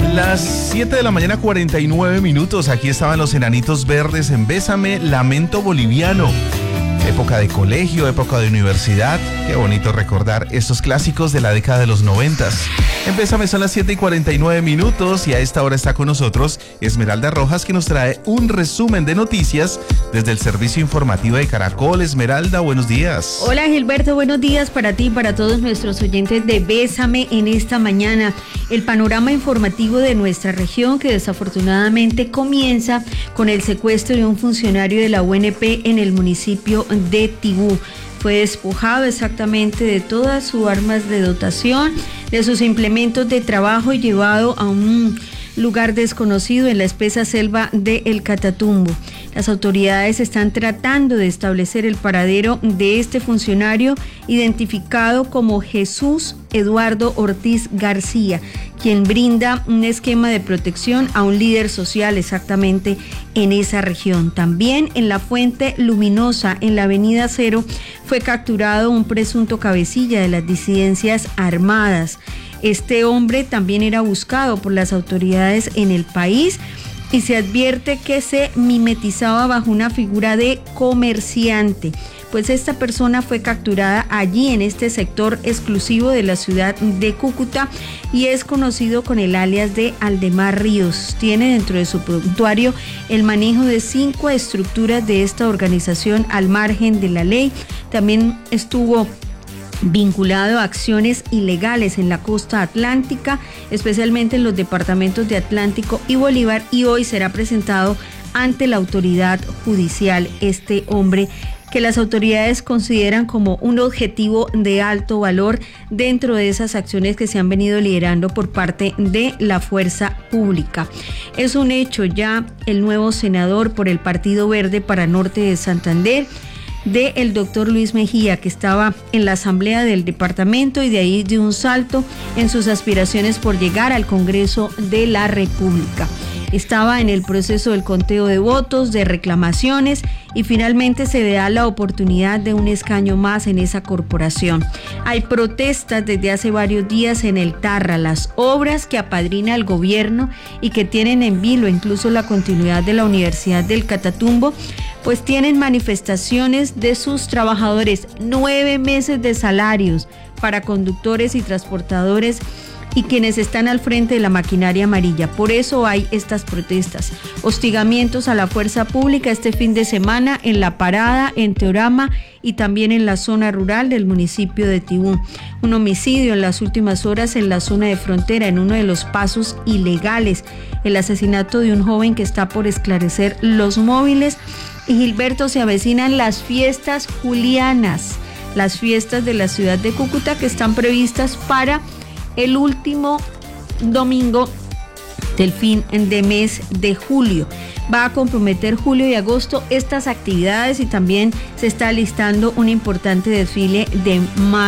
Las 7 de la mañana, 49 minutos. Aquí estaban los Enanitos Verdes en Bésame, Lamento Boliviano. Época de colegio, época de universidad. Qué bonito recordar estos clásicos de la década de los 90. En Bésame son las 7 y 49 minutos y a esta hora está con nosotros Esmeralda Rojas, que nos trae un resumen de noticias desde el servicio informativo de Caracol. Esmeralda, buenos días. Hola Gilberto, buenos días para ti y para todos nuestros oyentes de Bésame en esta mañana. El panorama informativo de nuestra región, que desafortunadamente comienza con el secuestro de un funcionario de la UNP en el municipio de Tibú. Fue despojado exactamente de todas sus armas de dotación, de sus implementos de trabajo y llevado a un lugar desconocido en la espesa selva de El Catatumbo. Las autoridades están tratando de establecer el paradero de este funcionario, identificado como Jesús Eduardo Ortiz García, quien brinda un esquema de protección a un líder social exactamente en esa región. También en la Fuente Luminosa, en la avenida Cero, fue capturado un presunto cabecilla de las disidencias armadas. Este hombre también era buscado por las autoridades en el país y se advierte que se mimetizaba bajo una figura de comerciante, pues esta persona fue capturada allí en este sector exclusivo de la ciudad de Cúcuta y es conocido con el alias de Aldemar Ríos. Tiene dentro de su prontuario el manejo de 5 estructuras de esta organización al margen de la ley. También estuvo vinculado a acciones ilegales en la costa atlántica, especialmente en los departamentos de Atlántico y Bolívar, y hoy será presentado ante la autoridad judicial este hombre, que las autoridades consideran como un objetivo de alto valor dentro de esas acciones que se han venido liderando por parte de la fuerza pública. Es un hecho ya el nuevo senador por el Partido Verde para Norte de Santander, del doctor Luis Mejía, que estaba en la asamblea del departamento y de ahí dio un salto en sus aspiraciones por llegar al Congreso de la República. Estaba en el proceso del conteo de votos, de reclamaciones, y finalmente se le da la oportunidad de un escaño más en esa corporación. Hay protestas desde hace varios días en el Tarra. Las obras que apadrina el gobierno y que tienen en vilo incluso la continuidad de la Universidad del Catatumbo, pues tienen manifestaciones de sus trabajadores, 9 meses de salarios para conductores y transportadores y quienes están al frente de la maquinaria amarilla. Por eso hay estas protestas, hostigamientos a la fuerza pública este fin de semana en La Parada, en Teorama y también en la zona rural del municipio de Tibú. Un homicidio en las últimas horas en la zona de frontera, en uno de los pasos ilegales. El asesinato de un joven que está por esclarecer los móviles. Y Gilberto, se avecinan las fiestas julianas, las fiestas de la ciudad de Cúcuta, que están previstas para el último domingo del fin de mes de julio. Va a comprometer julio y agosto estas actividades y también se está listando un importante desfile de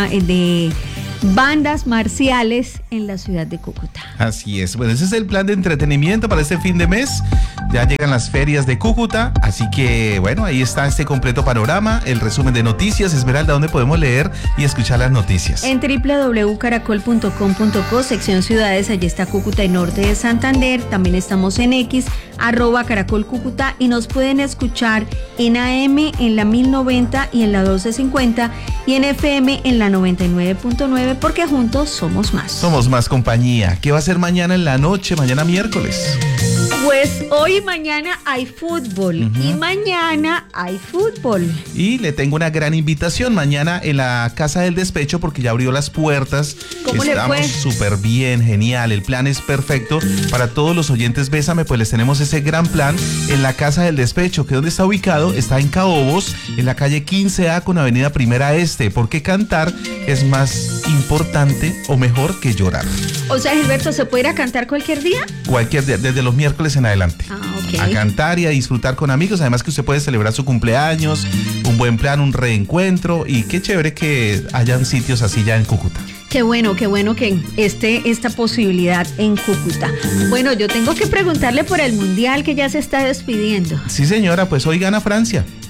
bandas marciales en la ciudad de Cúcuta. Así es, bueno, ese es el plan de entretenimiento para este fin de mes. Ya llegan las ferias de Cúcuta, así que bueno, ahí está este completo panorama, el resumen de noticias. Esmeralda, ¿dónde podemos leer y escuchar las noticias? En www.caracol.com.co, sección ciudades, allí está Cúcuta y Norte de Santander. También estamos en X, @Caracol Cúcuta, y nos pueden escuchar en AM en la 1090 y en la 1250 y en FM en la 99.9, porque juntos somos más. Somos más compañía. ¿Qué va a ser mañana en la noche, mañana miércoles? Pues hoy y mañana hay fútbol, y mañana hay fútbol. Y le tengo una gran invitación mañana en la Casa del Despecho, porque ya abrió las puertas. ¿Cómo le fue? Estamos súper bien, genial, el plan es perfecto. Para todos los oyentes Bésame, pues les tenemos ese gran plan en la Casa del Despecho, que donde está ubicado, está en Caobos, en la calle 15A con avenida Primera Este, porque cantar es más importante o mejor que llorar. O sea, Gilberto, ¿se puede ir a cantar cualquier día? Cualquier día, desde los miércoles en adelante. Ok. A cantar y a disfrutar con amigos, además que usted puede celebrar su cumpleaños, un buen plan, un reencuentro, y qué chévere que hayan sitios así ya en Cúcuta. Qué bueno que esté esta posibilidad en Cúcuta. Bueno, yo tengo que preguntarle por el Mundial que ya se está despidiendo. Sí, señora, pues hoy gana Francia.